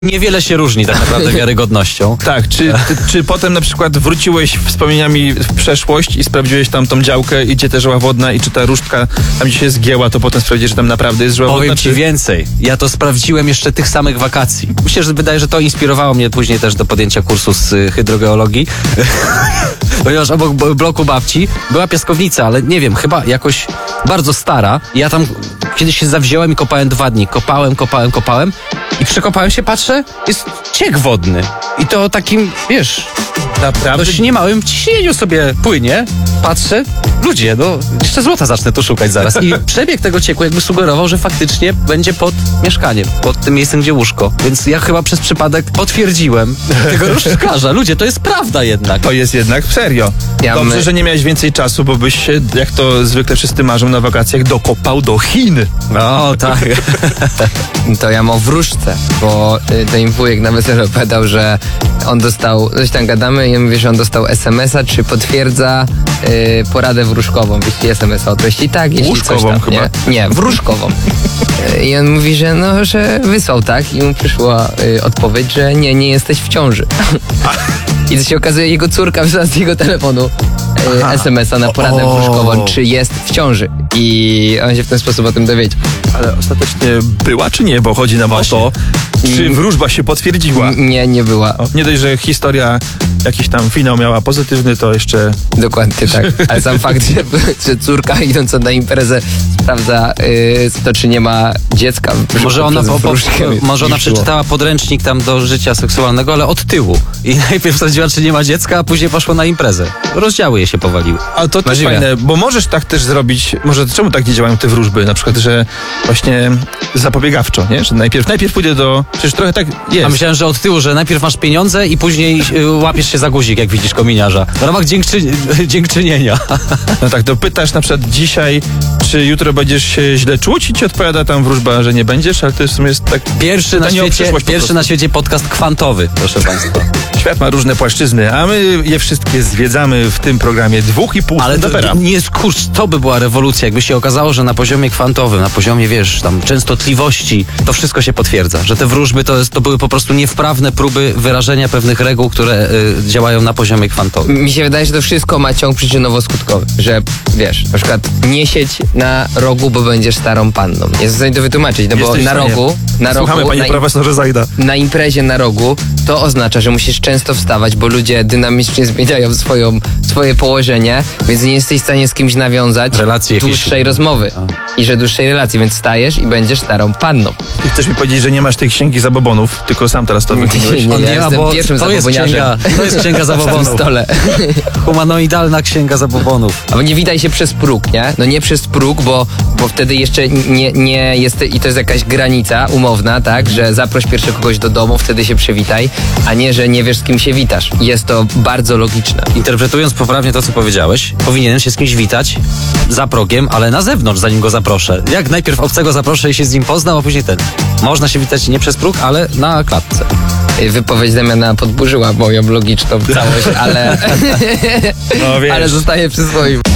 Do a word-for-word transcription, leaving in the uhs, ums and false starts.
Niewiele się różni tak naprawdę wiarygodnością. Tak, czy, czy potem na przykład wróciłeś wspomnieniami w przeszłość i sprawdziłeś tam tą działkę i gdzie ta żyła wodna i czy ta różdżka tam gdzie się zgięła, to potem sprawdziłeś, że tam naprawdę jest żyła Powiem wodna? ci Czy... więcej. Ja to sprawdziłem jeszcze tych samych wakacji. Myślę, że wydaje, że to inspirowało mnie później też do podjęcia kursu z y, hydrogeologii. Ponieważ obok b- bloku babci była piaskownica, ale nie wiem, chyba jakoś bardzo stara. Ja tam kiedyś się zawziąłem i kopałem dwa dni. Kopałem, kopałem, kopałem i przekopałem się, patrzę, jest ciek wodny. I to takim, wiesz, Naprawdę? dość niemałym ciśnieniu sobie płynie. Patrzę, ludzie, no jeszcze złota zacznę tu szukać zaraz. I przebieg tego cieku jakby sugerował, że faktycznie będzie pod mieszkaniem, pod tym miejscem, gdzie łóżko. Więc ja chyba przez przypadek potwierdziłem tego różdżkarza. Ludzie, to jest prawda jednak. To jest jednak serio. Ja Dobrze, my- że nie miałeś więcej czasu, bo byś się, jak to zwykle wszyscy marzą na wakacjach, dokopał do Chin. No tak. To ja mam wróżce, bo y, to im wujek na weselu opowiadał, że on dostał, coś tam gadamy i on mówi, że on dostał es em es a, czy potwierdza y, poradę wróżkową. Jeśli es em es a o treści tak, jeśli Łóżkową coś tam, chyba. Nie, nie wróżkową. Y, I on mówi, że no, że wysłał tak i mu przyszła y, odpowiedź, że nie, nie jesteś w ciąży. I to się okazuje, jego córka wysłała z jego telefonu y, es em es a na poradę O. wróżkową, czy jest w ciąży. I on się w ten sposób o tym dowiedział. Ale ostatecznie była czy nie? Bo chodzi nam o to, czy wróżba się potwierdziła. N- Nie, nie była. O, nie dość, że historia, jakiś tam finał miała pozytywny, to jeszcze... Dokładnie tak. Ale sam fakt, że, że córka idąc na imprezę sprawdza yy, to, czy nie ma dziecka. Może ona, przez po, po, wróżkę, może ona zniszczyło. przeczytała podręcznik tam do życia seksualnego, ale od tyłu. I najpierw sprawdziła, czy nie ma dziecka, a później poszła na imprezę. Rozdziały jej się powaliły. Ale to też Możliwe. fajne, bo możesz tak też zrobić, może czemu tak nie działają te wróżby, na przykład, że właśnie zapobiegawczo, nie? Że najpierw, najpierw pójdę do... Przecież trochę tak jest. A myślałem, że od tyłu, że najpierw masz pieniądze i później y, łapiesz się za guzik, jak widzisz kominiarza. W ramach dziękczy, dziękczynienia. No tak, to pytasz na przykład dzisiaj, czy jutro będziesz się źle czuć i ci odpowiada tam wróżba, że nie będziesz, ale to w sumie jest tak... Pierwszy, na pytanie o świecie, przyszłość po pierwszy prostu. na świecie podcast kwantowy, proszę państwa. Świat ma różne płaszczyzny, a my je wszystkie zwiedzamy w tym programie dwóch i pół Ale to stand-upera. nie skurcz, to by była rewolucja, jakby się okazało, że na poziomie kwantowym, na poziomie, wiesz, tam częstotliwości, to wszystko się potwierdza, że te wróżby to, jest, to były po prostu niewprawne próby wyrażenia pewnych reguł, które y, działają na poziomie kwantowym. Mi się wydaje, że to wszystko ma ciąg przyczynowo-skutkowy. Że wiesz, na przykład nie siedź na rogu, bo będziesz starą panną. Jest w stanie to wytłumaczyć, no bo Jesteś na w stanie. rogu, na Słuchamy, rogu, panie na, profesorze Zajda. na imprezie na rogu, to oznacza, że musisz często wstawać, bo ludzie dynamicznie zmieniają swoją, swoje położenie, więc nie jesteś w stanie z kimś nawiązać Relacje jakieś. dłuższej rozmowy. I że dłuższej relacji, więc stajesz i będziesz starą panną. I chcesz mi powiedzieć, że nie masz tej księgi zabobonów, tylko sam teraz to wyklinąłeś. Nie, On ja nie ma, jestem bo pierwszym to jest zaboboniarzem. księga, to jest księga Na zabobonów. stole. Humanoidalna księga zabobonów. Albo nie witaj się przez próg, nie? No nie przez próg, bo, bo wtedy jeszcze nie, nie jest, i to jest jakaś granica umowna, tak? Że zaproś pierwszy kogoś do domu, wtedy się przywitaj, a nie, że nie wiesz, z kim się witasz. Jest to bardzo logiczne. Interpretując poprawnie to, co powiedziałeś, powinienem się z kimś witać za progiem, ale na zewnątrz, zanim go zaproszę. Jak najpierw obcego zaproszę i się z nim poznał, a później ten. Można się witać nie przez próg, ale na klatce. Wypowiedź Damiana podburzyła moją logiczną całość, ale, No wiesz. ale zostaje przy swoim.